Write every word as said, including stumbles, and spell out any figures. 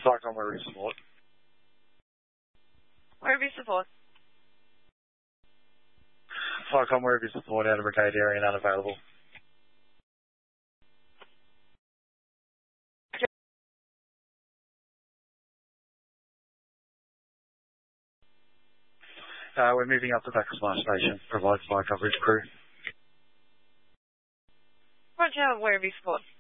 Cyclone Werribee support. Werribee support. Cyclone Werribee support out of brigade area and unavailable. Uh, we're moving up to Bacchus Station. Provide fire coverage crew. Roger, Werribee support.